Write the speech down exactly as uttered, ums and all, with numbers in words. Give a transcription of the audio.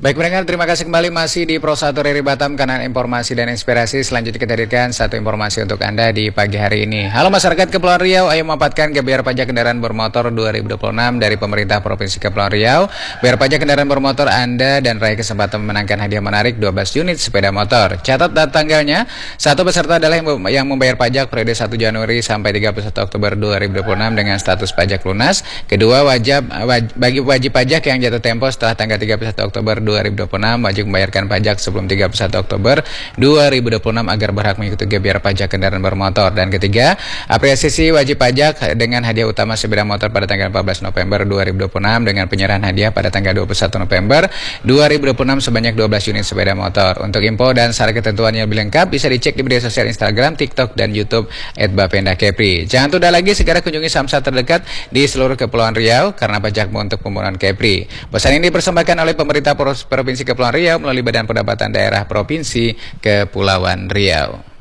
Baik pendengar, terima kasih kembali masih di Pro satu Riri Batam, kanal informasi dan inspirasi. Selanjutnya kita hadirkan satu informasi untuk Anda di pagi hari ini. Halo masyarakat Kepulauan Riau, ayo memanfaatkan G B R pajak kendaraan bermotor dua ribu dua puluh enam dari pemerintah Provinsi Kepulauan Riau. Bayar pajak kendaraan bermotor Anda dan raih kesempatan memenangkan hadiah menarik dua belas unit sepeda motor. Catat dan tanggalnya, satu peserta adalah yang membayar pajak periode satu Januari sampai tiga puluh satu Oktober dua ribu dua puluh enam dengan status pajak lunas. Kedua, wajib waj, bagi wajib pajak yang jatuh tempo setelah tanggal tiga puluh satu Oktober dua ribu dua puluh enam wajib membayarkan pajak sebelum tiga puluh satu Oktober dua ribu dua puluh enam agar berhak mengikuti G B R pajak kendaraan bermotor. Dan ketiga, apresiasi wajib pajak dengan hadiah utama sepeda motor pada tanggal empat belas November dua ribu dua puluh enam dengan penyerahan hadiah pada tanggal dua puluh satu November dua ribu dua puluh enam sebanyak dua belas unit sepeda motor. Untuk info dan syarat ketentuan yang lebih lengkap bisa dicek di media sosial Instagram, TikTok, dan YouTube et bapenda kepri. Jangan tunda lagi, segera kunjungi samsat terdekat di seluruh Kepulauan Riau karena pajakmu untuk pembunuhan Kepri. Pesan ini dipersembahkan oleh pemerintah Provinsi Kepulauan Riau melalui Badan Pendapatan Daerah Provinsi Kepulauan Riau.